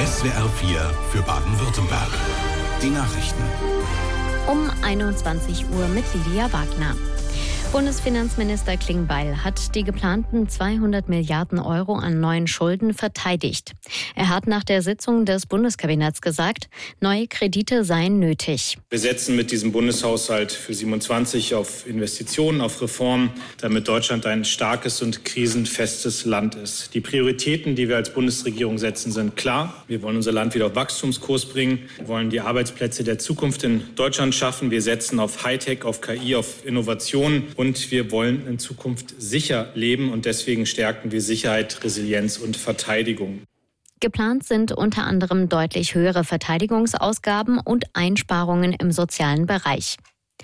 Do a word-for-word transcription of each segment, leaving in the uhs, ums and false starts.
S W R vier für Baden-Württemberg. Die Nachrichten. Um einundzwanzig Uhr mit Lydia Wagner. Bundesfinanzminister Klingbeil hat die geplanten zweihundert Milliarden Euro an neuen Schulden verteidigt. Er hat nach der Sitzung des Bundeskabinetts gesagt, neue Kredite seien nötig. Wir setzen mit diesem Bundeshaushalt für siebenundzwanzig auf Investitionen, auf Reformen, damit Deutschland ein starkes und krisenfestes Land ist. Die Prioritäten, die wir als Bundesregierung setzen, sind klar. Wir wollen unser Land wieder auf Wachstumskurs bringen. Wir wollen die Arbeitsplätze der Zukunft in Deutschland schaffen. Wir setzen auf Hightech, auf K I, auf Innovation. Und wir wollen in Zukunft sicher leben und deswegen stärken wir Sicherheit, Resilienz und Verteidigung. Geplant sind unter anderem deutlich höhere Verteidigungsausgaben und Einsparungen im sozialen Bereich.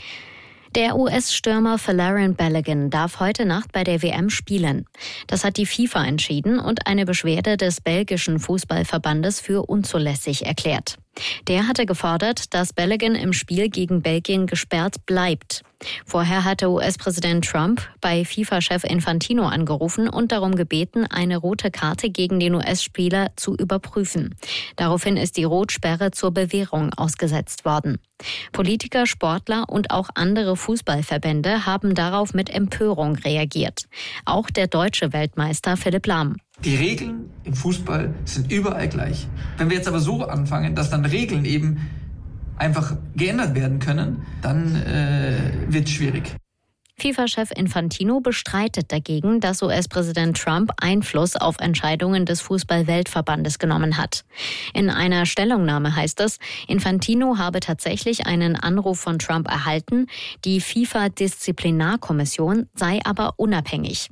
Der U S-Stürmer Folarin Balogun darf heute Nacht bei der W M spielen. Das hat die FIFA entschieden und eine Beschwerde des belgischen Fußballverbandes für unzulässig erklärt. Der hatte gefordert, dass Balogun im Spiel gegen Belgien gesperrt bleibt. Vorher hatte U S-Präsident Trump bei FIFA-Chef Infantino angerufen und darum gebeten, eine rote Karte gegen den U S-Spieler zu überprüfen. Daraufhin ist die Rotsperre zur Bewährung ausgesetzt worden. Politiker, Sportler und auch andere Fußballverbände haben darauf mit Empörung reagiert. Auch der deutsche Weltmeister Philipp Lahm. Die Regeln im Fußball sind überall gleich. Wenn wir jetzt aber so anfangen, dass dann Regeln eben einfach geändert werden können, dann äh, wird es schwierig. FIFA-Chef Infantino bestreitet dagegen, dass U S-Präsident Trump Einfluss auf Entscheidungen des Fußball-Weltverbandes genommen hat. In einer Stellungnahme heißt es, Infantino habe tatsächlich einen Anruf von Trump erhalten, die FIFA-Disziplinarkommission sei aber unabhängig.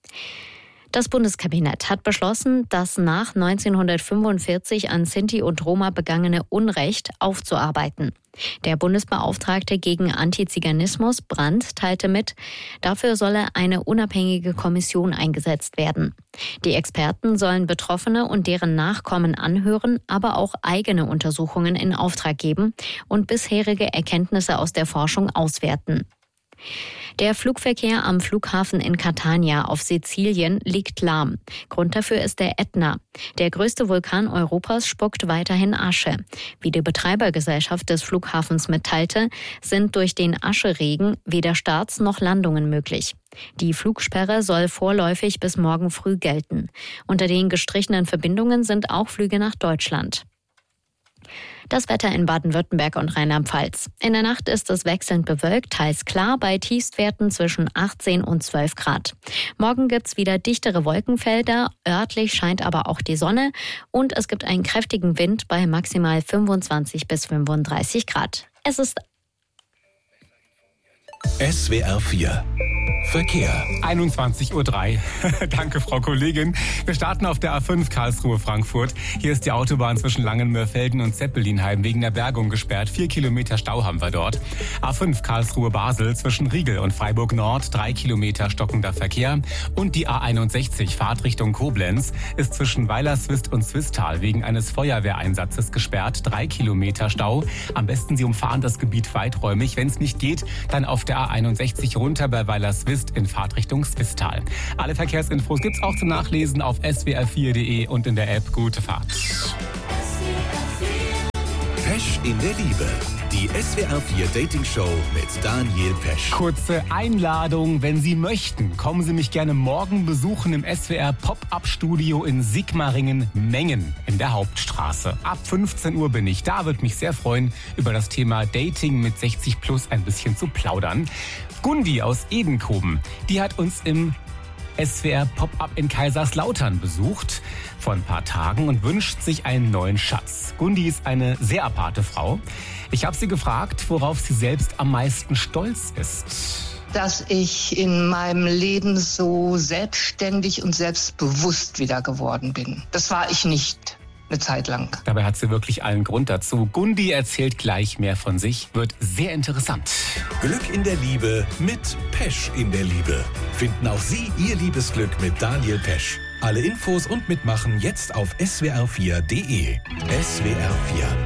Das Bundeskabinett hat beschlossen, das nach neunzehnhundertfünfundvierzig an Sinti und Roma begangene Unrecht aufzuarbeiten. Der Bundesbeauftragte gegen Antiziganismus, Brandt, teilte mit, dafür solle eine unabhängige Kommission eingesetzt werden. Die Experten sollen Betroffene und deren Nachkommen anhören, aber auch eigene Untersuchungen in Auftrag geben und bisherige Erkenntnisse aus der Forschung auswerten. Der Flugverkehr am Flughafen in Catania auf Sizilien liegt lahm. Grund dafür ist der Ätna. Der größte Vulkan Europas spuckt weiterhin Asche. Wie die Betreibergesellschaft des Flughafens mitteilte, sind durch den Ascheregen weder Starts noch Landungen möglich. Die Flugsperre soll vorläufig bis morgen früh gelten. Unter den gestrichenen Verbindungen sind auch Flüge nach Deutschland. Das Wetter in Baden-Württemberg und Rheinland-Pfalz. In der Nacht ist es wechselnd bewölkt, teils klar, bei Tiefstwerten zwischen achtzehn und zwölf Grad. Morgen gibt's wieder dichtere Wolkenfelder, örtlich scheint aber auch die Sonne und es gibt einen kräftigen Wind bei maximal fünfundzwanzig bis fünfunddreißig Grad. Es ist S W R vier Verkehr. einundzwanzig Uhr drei. Danke, Frau Kollegin. Wir starten auf der A fünf Karlsruhe-Frankfurt. Hier ist die Autobahn zwischen Langenmörfelden und Zeppelinheim wegen der Bergung gesperrt. Vier Kilometer Stau haben wir dort. A fünf Karlsruhe-Basel zwischen Riegel und Freiburg-Nord. Drei Kilometer stockender Verkehr. Und die A einundsechzig Fahrtrichtung Koblenz ist zwischen Weilerswist und Zwistal wegen eines Feuerwehreinsatzes gesperrt. Drei Kilometer Stau. Am besten Sie umfahren das Gebiet weiträumig. Wenn es nicht geht, dann auf der A einundsechzig runter bei Weilerswist in Fahrtrichtung Zwistal. Alle Verkehrsinfos gibt's auch zum Nachlesen auf s w r vier punkt d e und in der App Gute Fahrt. Pesch in der Liebe. Die S W R vier Dating Show mit Daniel Pesch. Kurze Einladung, wenn Sie möchten, kommen Sie mich gerne morgen besuchen im S W R Pop-Up-Studio in Sigmaringen-Mengen in der Hauptstraße. Ab fünfzehn Uhr bin ich da, würde mich sehr freuen, über das Thema Dating mit sechzig plus ein bisschen zu plaudern. Gundi aus Edenkoben, die hat uns im S W R Pop-Up in Kaiserslautern besucht vor ein paar Tagen und wünscht sich einen neuen Schatz. Gundi ist eine sehr aparte Frau. Ich habe sie gefragt, worauf sie selbst am meisten stolz ist. Dass ich in meinem Leben so selbstständig und selbstbewusst wieder geworden bin. Das war ich nicht eine Zeit lang. Dabei hat sie wirklich allen Grund dazu. Gundi erzählt gleich mehr von sich. Wird sehr interessant. Glück in der Liebe mit Pesch in der Liebe. Finden auch Sie Ihr Liebesglück mit Daniel Pesch. Alle Infos und Mitmachen jetzt auf s w r vier punkt d e. S W R vier